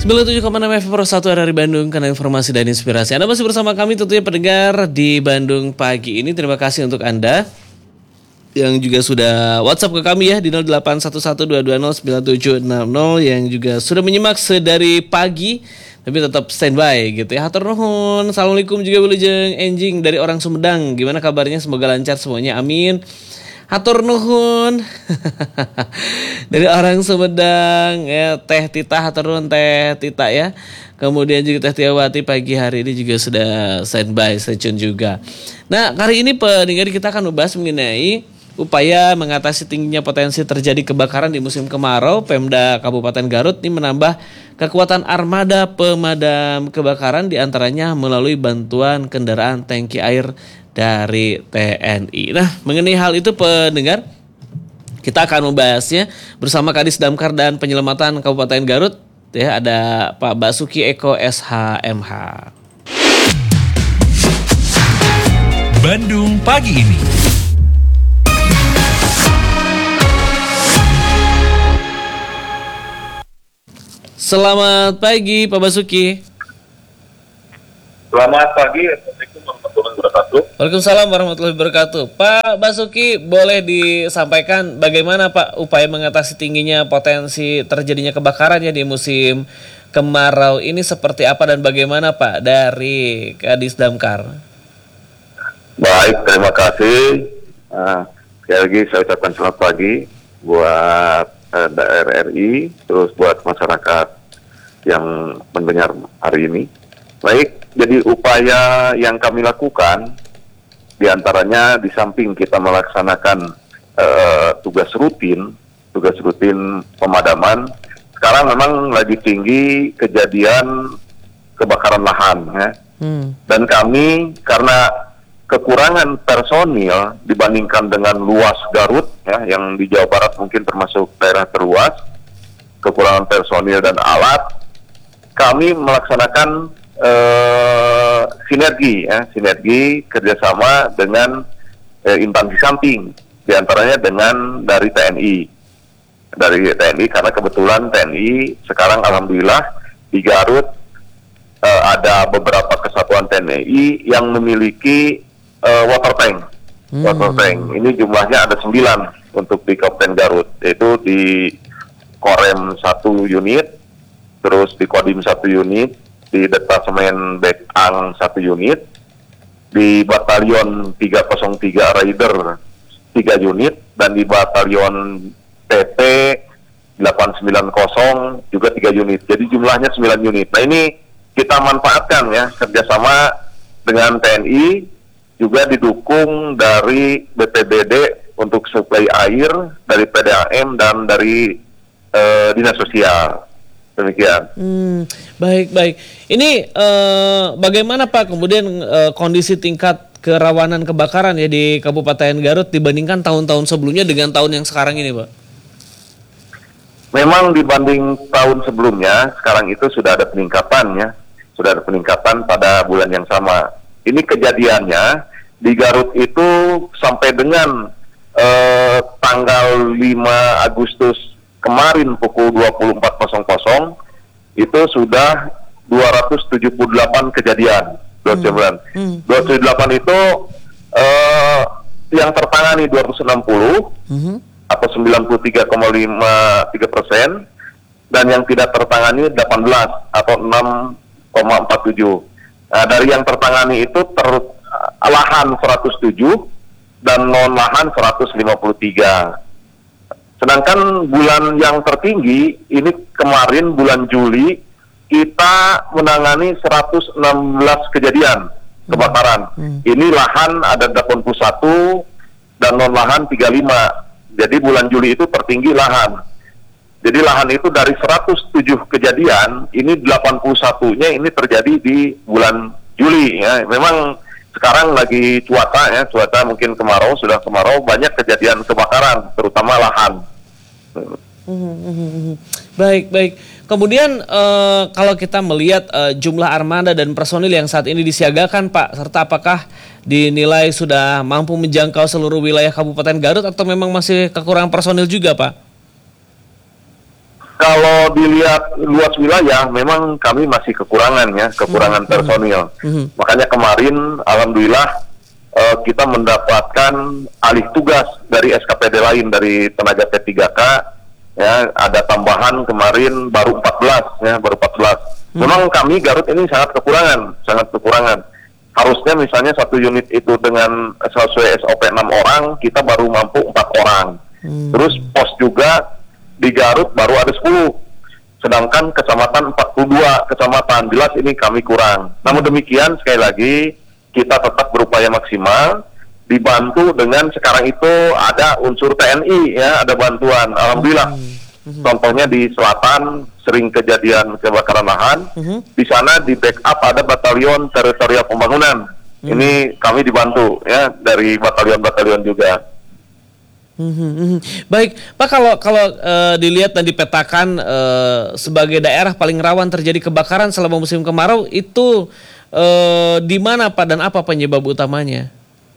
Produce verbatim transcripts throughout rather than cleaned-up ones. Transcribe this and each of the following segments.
sembilan puluh tujuh koma enam F M Pro satu R R I Bandung, karena informasi dan inspirasi. Anda masih bersama kami tentunya pendengar di Bandung pagi ini. Terima kasih untuk Anda yang juga sudah WhatsApp ke kami ya di nol delapan satu satu dua dua nol sembilan tujuh enam nol, yang juga sudah menyimak sedari pagi tapi tetap standby gitu ya. Hatur nuhun. Assalamualaikum juga Wilujeng Enjing dari orang Sumedang. Gimana kabarnya? Semoga lancar semuanya. Amin. Hatur nuhun. Dari orang Sumedang ya, Teh Tita, hatur nuhun Teh Tita ya. Kemudian juga Teh Tiawati pagi hari ini juga sudah standby stay tune juga. Nah, kali ini pendengar kita akan membahas mengenai upaya mengatasi tingginya potensi terjadi kebakaran di musim kemarau. Pemda Kabupaten Garut ini menambah kekuatan armada pemadam kebakaran, diantaranya melalui bantuan kendaraan tangki air dari T N I. Nah, mengenai hal itu pendengar, kita akan membahasnya bersama Kadis Damkar dan Penyelamatan Kabupaten Garut. Ya, ada Pak Basuki Eko S H M H. Bandung pagi ini. Selamat pagi Pak Basuki. Selamat pagi, Assalamualaikum warahmatullahi wabarakatuh. Waalaikumsalam warahmatullahi wabarakatuh. Pak Basuki, boleh disampaikan bagaimana Pak upaya mengatasi tingginya potensi terjadinya kebakaran ya di musim kemarau ini, seperti apa dan bagaimana Pak dari Kadis Damkar? Baik, terima kasih. Uh, sekali lagi saya ucapkan selamat pagi buat uh, D R R I, terus buat masyarakat yang mendengar hari ini. Baik, jadi upaya yang kami lakukan diantaranya di samping kita melaksanakan uh, tugas rutin, tugas rutin pemadaman. Sekarang memang lagi tinggi kejadian kebakaran lahan, ya. Hmm. Dan kami karena kekurangan personil dibandingkan dengan luas Garut, ya, yang di Jawa Barat mungkin termasuk daerah terluas, kekurangan personil dan alat, kami melaksanakan Uh, sinergi, ya, sinergi kerjasama dengan uh, instansi samping, diantaranya dengan dari T N I, dari T N I karena kebetulan T N I sekarang alhamdulillah di Garut uh, ada beberapa kesatuan T N I yang memiliki uh, water tank, hmm. water tank. Ini jumlahnya ada sembilan untuk di Kabupaten Garut, yaitu di Korem satu unit, terus di Kodim satu unit, di Detasemen Bekang satu unit, di Batalion tiga nol tiga Raider tiga unit, dan di Batalion T P delapan sembilan nol juga tiga unit. Jadi jumlahnya sembilan unit. Nah, ini kita manfaatkan ya, kerjasama dengan T N I, juga didukung dari B P B D untuk suplai air, dari P D A M, dan dari uh, Dinas Sosial. Demikian. Hmm, baik baik. Ini eh, bagaimana Pak kemudian eh, kondisi tingkat kerawanan kebakaran ya di Kabupaten Garut dibandingkan tahun-tahun sebelumnya dengan tahun yang sekarang ini, Pak? Memang dibanding tahun sebelumnya, sekarang itu sudah ada peningkatan ya, sudah ada peningkatan pada bulan yang sama. Ini kejadiannya di Garut itu sampai dengan eh, tanggal lima Agustus kemarin pukul dua puluh empat nol nol itu sudah dua ratus tujuh puluh delapan kejadian. dua ratus tujuh puluh delapan. Hmm. dua ratus tujuh puluh delapan itu uh, yang tertangani dua ratus enam puluh hmm. atau sembilan puluh tiga koma lima tiga persen, dan yang tidak tertangani delapan belas atau enam koma empat tujuh. Nah, dari yang tertangani itu ter, lahan seratus tujuh dan non lahan seratus lima puluh tiga. Sedangkan bulan yang tertinggi ini kemarin bulan Juli kita menangani seratus enam belas kejadian kebakaran. Hmm. Ini lahan ada delapan puluh satu dan non lahan tiga puluh lima. Jadi bulan Juli itu tertinggi lahan. Jadi lahan itu dari seratus tujuh kejadian, ini delapan puluh satunya ini terjadi di bulan Juli ya. Memang sekarang lagi cuaca ya, cuaca mungkin kemarau, sudah kemarau, banyak kejadian kebakaran terutama lahan. Hmm, baik baik. Kemudian uh, kalau kita melihat uh, jumlah armada dan personil yang saat ini disiagakan Pak, serta apakah dinilai sudah mampu menjangkau seluruh wilayah Kabupaten Garut atau memang masih kekurangan personil juga Pak? kalau dilihat luas wilayah, memang kami masih kekurangan ya, kekurangan Mm-hmm. personil. Mm-hmm. Makanya kemarin, alhamdulillah uh, kita mendapatkan alih tugas dari S K P D lain, dari tenaga P tiga K. Ya, ada tambahan kemarin baru empat belas ya, baru empat belas. Hmm. Memang kami Garut ini sangat kekurangan, sangat kekurangan. Harusnya misalnya satu unit itu dengan sesuai S O P enam orang, kita baru mampu empat orang. Hmm. Terus pos juga di Garut baru ada sepuluh. Sedangkan kecamatan empat puluh dua kecamatan, jelas ini kami kurang. Namun demikian sekali lagi kita tetap berupaya maksimal, dibantu dengan sekarang itu ada unsur T N I ya, ada bantuan. Alhamdulillah. Hmm. Contohnya di selatan sering kejadian kebakaran lahan. Hmm. Di sana di backup ada batalion teritorial pembangunan. Hmm. Ini kami dibantu ya dari batalion-batalion juga. Hmm. Baik, Pak, kalau kalau uh, dilihat dan dipetakan uh, sebagai daerah paling rawan terjadi kebakaran selama musim kemarau itu uh, di mana Pak, dan apa penyebab utamanya?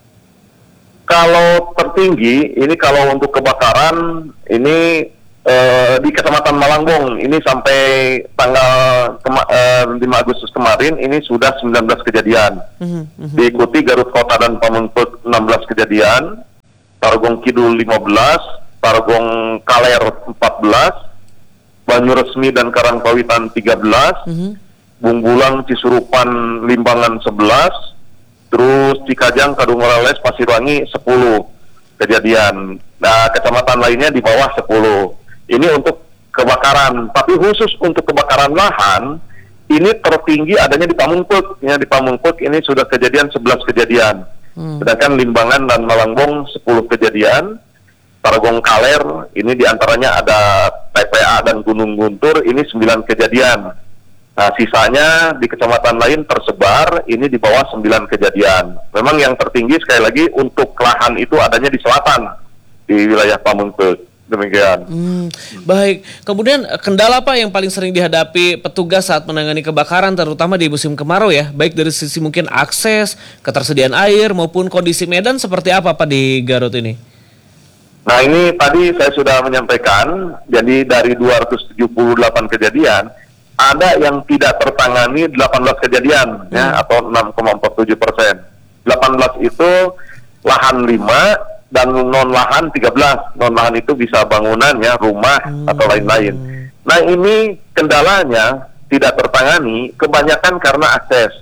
Kalau tertinggi, ini kalau untuk kebakaran, ini eh, di Kecamatan Malangbong, ini sampai tanggal kema- eh, lima Agustus kemarin, ini sudah sembilan belas kejadian. Mm-hmm. Diikuti Garut Kota dan Pamengpeuk enam belas kejadian, Tarogong Kidul lima belas, Tarogong Kaler empat belas, Banyuresmi dan Karangpawitan tiga belas, mm-hmm. Bungbulang, Cisurupan, Limbangan sebelas, terus Cikajang, Kadungorales, Pasirwangi sepuluh kejadian. Nah, kecamatan lainnya di bawah sepuluh. Ini untuk kebakaran. Tapi khusus untuk kebakaran lahan, ini tertinggi adanya di Pamengpeuk. Ya, di Pamengpeuk ini sudah kejadian sebelas kejadian. Hmm. Sedangkan Limbangan dan Malangbong sepuluh kejadian. Tarogong Kaler, ini diantaranya ada T P A dan Gunung Guntur, ini sembilan kejadian. Nah, sisanya di kecamatan lain tersebar, ini di bawah sembilan kejadian. Memang yang tertinggi sekali lagi untuk lahan itu adanya di selatan, di wilayah Pamengpeuk. Demikian. Hmm, baik. Kemudian kendala apa yang paling sering dihadapi petugas saat menangani kebakaran, terutama di musim kemarau ya? Baik dari sisi mungkin akses, ketersediaan air, maupun kondisi medan seperti apa Pak di Garut ini? Nah, ini tadi saya sudah menyampaikan, jadi dari dua ratus tujuh puluh delapan kejadian, ada yang tidak tertangani delapan belas kejadian, hmm. ya, atau enam koma empat tujuh persen. delapan belas itu lahan lima dan non lahan tiga belas. Non lahan itu bisa bangunan ya, rumah hmm. atau lain-lain. Nah, ini kendalanya tidak tertangani kebanyakan karena akses.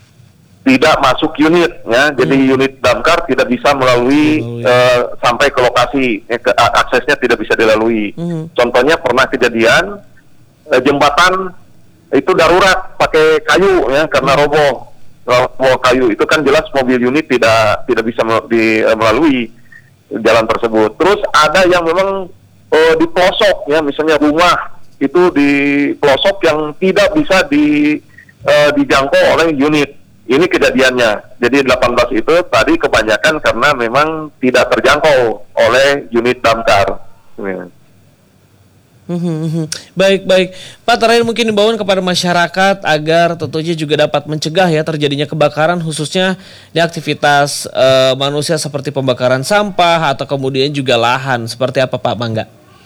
Tidak masuk unit ya. Jadi hmm. unit damkar tidak bisa melalui oh, iya. uh, sampai ke lokasi, ya, ke, aksesnya tidak bisa dilalui. Hmm. Contohnya pernah kejadian uh, jembatan itu darurat pakai kayu ya, karena roboh roboh kayu itu kan jelas mobil unit tidak tidak bisa di, uh, melalui jalan tersebut. Terus ada yang memang uh, di pelosok ya, misalnya rumah itu di pelosok yang tidak bisa di uh, dijangkau oleh unit. Ini kejadiannya. Jadi delapan belas itu tadi kebanyakan karena memang tidak terjangkau oleh unit damkar. Ya. Hmm, baik, baik. Pak, terakhir mungkin himbauan kepada masyarakat agar tentunya juga dapat mencegah ya terjadinya kebakaran, khususnya di aktivitas uh, manusia seperti pembakaran sampah atau kemudian juga lahan. Seperti apa Pak Mangga?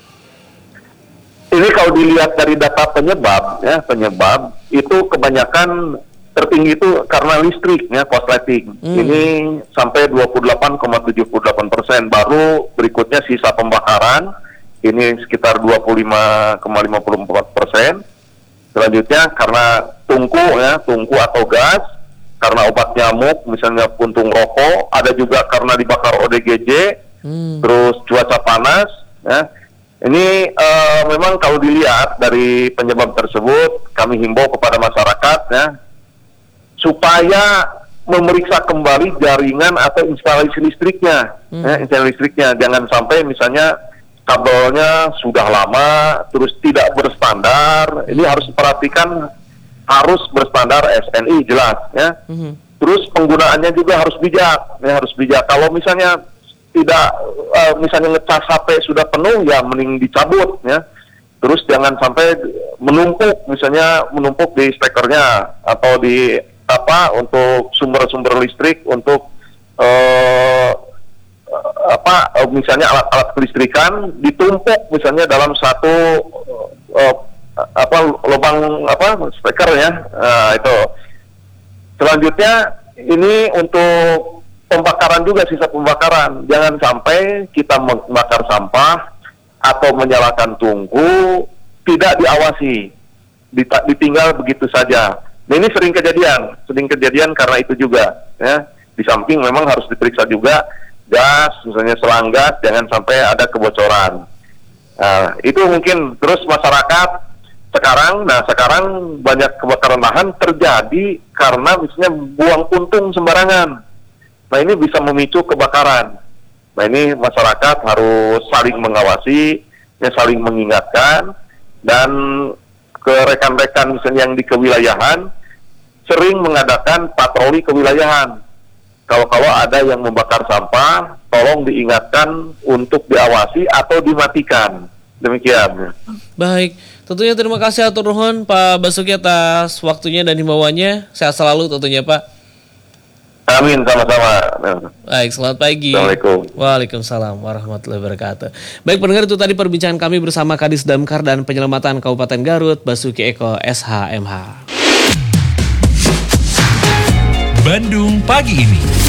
Ini kalau dilihat dari data penyebab ya, penyebab itu kebanyakan tertinggi itu karena listrik ya, korsleting. Hmm. Ini sampai dua puluh delapan koma tujuh delapan persen. Baru berikutnya sisa pembakaran, ini sekitar dua puluh lima koma lima empat persen. Selanjutnya karena tungku ya, tungku atau gas, karena obat nyamuk, misalnya puntung rokok, ada juga karena dibakar O D G J, hmm. terus cuaca panas ya. Ini uh, memang kalau dilihat dari penyebab tersebut, kami himbau kepada masyarakat ya, supaya memeriksa kembali jaringan atau instalasi listriknya, hmm. ya, instalasi listriknya. Jangan sampai misalnya kabelnya sudah lama, terus tidak berstandar. Ini harus diperhatikan, harus berstandar S N I jelas, ya. Hmm. Terus penggunaannya juga harus bijak, ya, harus bijak. Kalau misalnya tidak, uh, misalnya ngecas H P sudah penuh, ya mending dicabut, ya. Terus jangan sampai menumpuk, misalnya menumpuk di stekernya atau di apa untuk sumber-sumber listrik untuk uh, apa uh, misalnya alat-alat kelistrikan ditumpuk misalnya dalam satu uh, apa lubang apa speaker ya, uh, itu. Selanjutnya ini untuk pembakaran juga, sisa pembakaran. Jangan sampai kita membakar sampah atau menyalakan tungku tidak diawasi, ditinggal begitu saja. Nah, ini sering kejadian, sering kejadian karena itu juga, ya. Di samping memang harus diperiksa juga gas, misalnya selang gas, jangan sampai ada kebocoran. Nah, itu mungkin terus masyarakat sekarang, nah sekarang banyak kebakaran lahan terjadi karena misalnya buang puntung sembarangan. Nah, ini bisa memicu kebakaran. Nah, ini masyarakat harus saling mengawasi, ya, saling mengingatkan, dan ke rekan-rekan misalnya yang di kewilayahan sering mengadakan patroli kewilayahan. Kalau-kalau ada yang membakar sampah, tolong diingatkan untuk diawasi atau dimatikan. Demikian. Baik, tentunya terima kasih atur nuhun Pak Basuki atas waktunya dan himbauannya. Sehat selalu tentunya Pak. Amin, sama-sama. Baik, selamat pagi. Assalamualaikum. Waalaikumsalam warahmatullahi wabarakatuh. Baik pendengar, itu tadi perbincangan kami bersama Kadis Damkar dan Penyelamatan Kabupaten Garut, Basuki Eko S H M H. Bandung Pagi Ini.